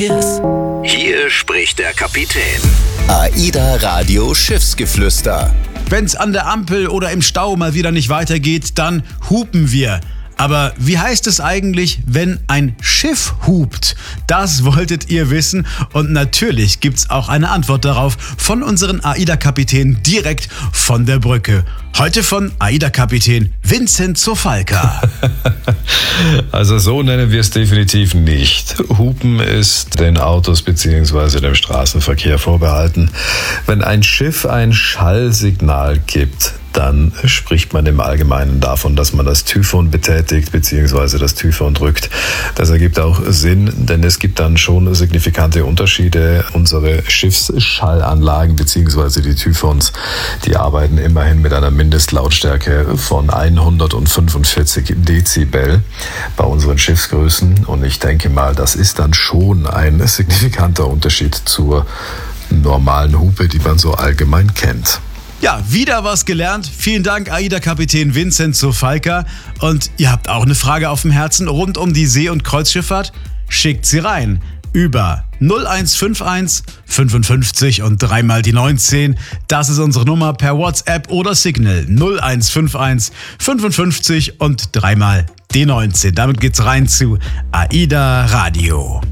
Cheers. Hier spricht der Kapitän. AIDA Radio Schiffsgeflüster. Wenn's an der Ampel oder im Stau mal wieder nicht weitergeht, dann hupen wir. Aber wie heißt es eigentlich, wenn ein Schiff hupt? Das wolltet ihr wissen und natürlich gibt's auch eine Antwort darauf von unseren AIDA-Kapitän direkt von der Brücke. Heute von AIDA-Kapitän Vincent Zofalka. Also so nennen wir es definitiv nicht. Hupen ist den Autos bzw. dem Straßenverkehr vorbehalten. Wenn ein Schiff ein Schallsignal gibt, dann spricht man im Allgemeinen davon, dass man das Typhon betätigt bzw. das Typhon drückt. Das ergibt auch Sinn, denn es gibt dann schon signifikante Unterschiede. Unsere Schiffsschallanlagen bzw. die Typhons, die arbeiten immerhin mit einer Mindestlautstärke von 145 Dezibel bei unseren Schiffsgrößen. Und ich denke mal, das ist dann schon ein signifikanter Unterschied zur normalen Hupe, die man so allgemein kennt. Ja, wieder was gelernt. Vielen Dank, AIDA-Kapitän Vincent Zofalka. Und ihr habt auch eine Frage auf dem Herzen rund um die See- und Kreuzschifffahrt? Schickt sie rein über 0151 55 und 3 mal die 19. Das ist unsere Nummer per WhatsApp oder Signal 0151 55 und 3 mal die 19. Damit geht's rein zu AIDA Radio.